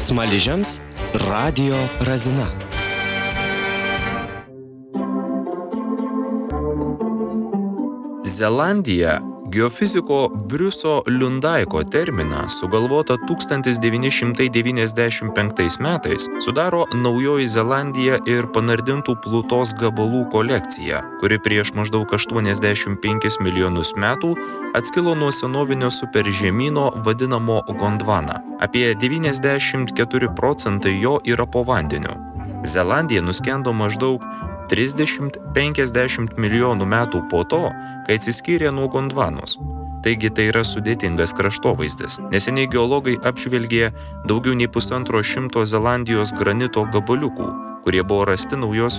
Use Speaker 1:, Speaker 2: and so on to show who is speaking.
Speaker 1: Smaližiams radijo razina.
Speaker 2: Zelandija geofiziko Briuso Lundaiko terminą sugalvota 1995 metais sudaro Naujoji Zelandija ir panardintų Plutos gabalų kolekcija, kuri prieš maždaug 85 milijonus metų atskilo nuo senovinio superžemyno vadinamo Gondvana. Apie 94% jo yra po vandeniu. Zelandija nuskendo maždaug 30-50 milijonų metų po to, kai atsiskyrė nuo Gondvanos. Taigi tai yra sudėtingas kraštovaizdis. Neseniai geologai apžvelgė daugiau nei 150 Zelandijos granito gabaliukų, kurie buvo rasti Naujosios